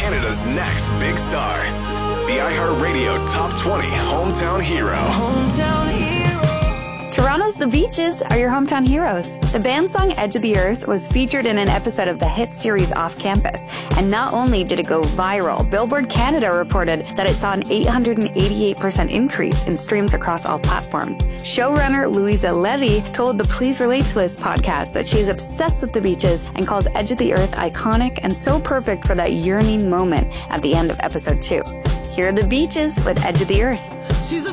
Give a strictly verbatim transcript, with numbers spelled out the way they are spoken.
Canada's next big star. The iHeartRadio Top twenty Hometown Hero. Hometown Hero. Toronto's The Beaches are your hometown heroes. The band song Edge of the Earth was featured in an episode of the hit series Off Campus. And not only did it go viral, Billboard Canada reported that it saw an eight hundred eighty-eight percent increase in streams across all platforms. Showrunner Louisa Levy told the Please Relate to This podcast that she is obsessed with The Beaches and calls Edge of the Earth iconic and so perfect for that yearning moment at the end of episode two. Here are The Beaches with Edge of the Earth. She's a